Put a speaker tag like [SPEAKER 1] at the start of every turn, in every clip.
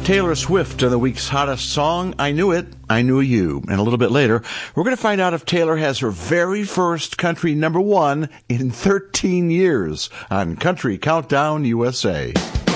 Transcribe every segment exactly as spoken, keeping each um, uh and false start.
[SPEAKER 1] Taylor Swift and the week's hottest song, I Knew It, I Knew You. And a little bit later, we're going to find out if Taylor has her very first country number one in thirteen years on Country Countdown U S A.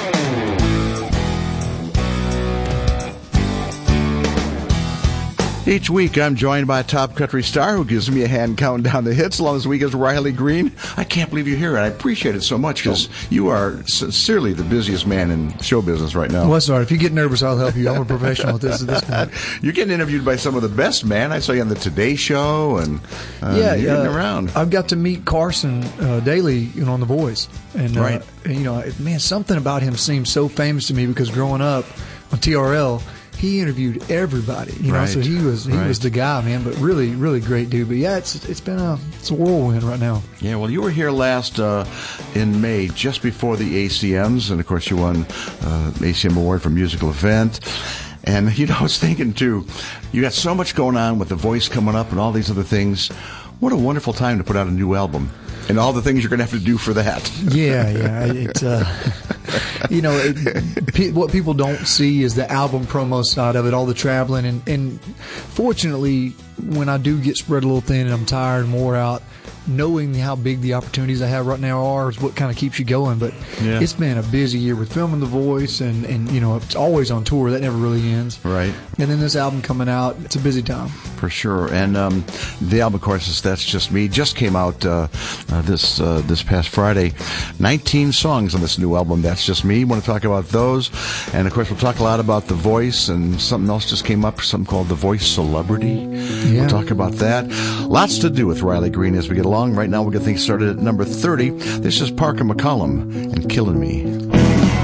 [SPEAKER 1] Each week, I'm joined by a top country star who gives me a hand counting down the hits. Along this week is Riley Green. I can't believe you're here, and I appreciate it so much because you are sincerely the busiest man in show business right now.
[SPEAKER 2] Well, sorry. If you get nervous, I'll help you. I'm a professional at this at this point.
[SPEAKER 1] You're getting interviewed by some of the best, man. I saw you on the Today Show, and uh,
[SPEAKER 2] yeah,
[SPEAKER 1] you're getting
[SPEAKER 2] uh,
[SPEAKER 1] around.
[SPEAKER 2] I've got to meet Carson uh, daily, you know, on The Voice, and uh,
[SPEAKER 1] right.
[SPEAKER 2] and, you know, man, something about him seems so famous to me because growing up on T R L. He interviewed everybody, you know,
[SPEAKER 1] right.
[SPEAKER 2] so he was he
[SPEAKER 1] right.
[SPEAKER 2] was the guy, man. But really, really great dude. But yeah, it's it's been a it's a whirlwind right now.
[SPEAKER 1] Yeah, well, you were here last uh, in May, just before the A C Ms, and of course, you won uh, A C M Award for Musical Event. And you know, I was thinking too, you got so much going on with The Voice coming up and all these other things. What a wonderful time to put out a new album. And all the things you're going to have to do for that.
[SPEAKER 2] Yeah, yeah. It's, uh, you know, it, pe- what people don't see is the album promo side of it, all the traveling. And, and fortunately, when I do get spread a little thin and I'm tired and wore out, knowing how big the opportunities I have right now are is what kind of keeps you going. But yeah. It's been a busy year with filming The Voice, and, and, you know, it's always on tour. That never really ends.
[SPEAKER 1] Right.
[SPEAKER 2] And then this album coming out, it's a busy time. For
[SPEAKER 1] sure. And um, the album, of course, is That's Just Me. Just came out uh, uh, this uh, this past Friday. nineteen songs on this new album, That's Just Me. Want to talk about those. And, of course, we'll talk a lot about The Voice, and something else just came up, something called The Voice Celebrity. Yeah. We'll talk about that. Lots to do with Riley Green as we get along. Right now, we'll get things started at number thirty. This is Parker McCollum and Killing Me.